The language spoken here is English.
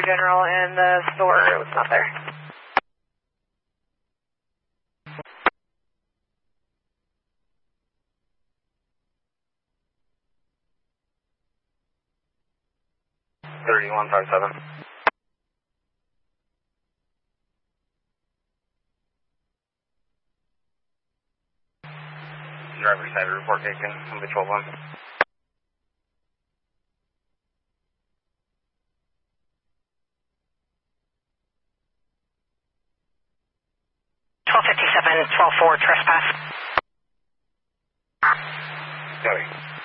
general and the store was not there. Driver's side report taken, number 12-1. 1257, 12-4, trespass. Copy.